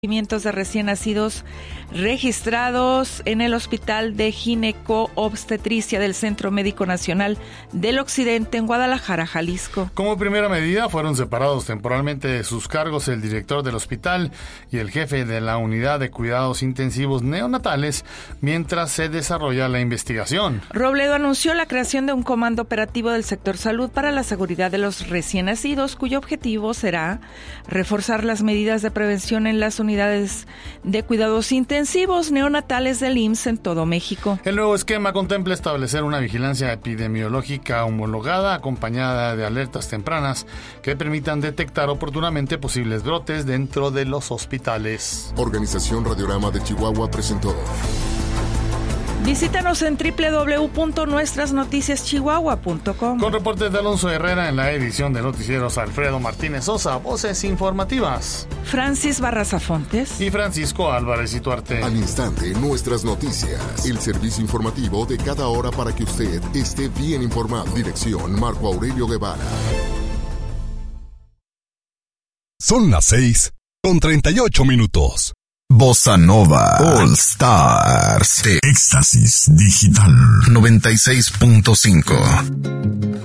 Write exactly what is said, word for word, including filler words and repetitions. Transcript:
de recién nacidos registrados en el Hospital de Gineco-Obstetricia del Centro Médico Nacional del Occidente en Guadalajara, Jalisco. Como primera medida, fueron separados temporalmente de sus cargos el director del hospital y el jefe de la unidad de cuidados intensivos neonatales mientras se desarrolla la investigación. Robledo anunció la creación de un comando operativo del sector salud para la seguridad de los recién nacidos, cuyo objetivo será reforzar las medidas de prevención en las unidades unidades de cuidados intensivos neonatales del I M S S en todo México. El nuevo esquema contempla establecer una vigilancia epidemiológica homologada acompañada de alertas tempranas que permitan detectar oportunamente posibles brotes dentro de los hospitales. Organización Radiorama de Chihuahua presentó. Visítanos en doble u doble u doble u punto nuestras noticias chihuahua punto com. Con reportes de Alonso Herrera en la edición de noticieros, Alfredo Martínez Sosa, voces informativas, Francis Barraza Fontes y Francisco Álvarez Ituarte. Al instante, nuestras noticias, el servicio informativo de cada hora para que usted esté bien informado. Dirección Marco Aurelio Guevara. Son las seis con treinta y ocho minutos. Bossa Nova All Stars de Éxtasis Digital noventa y seis punto cinco.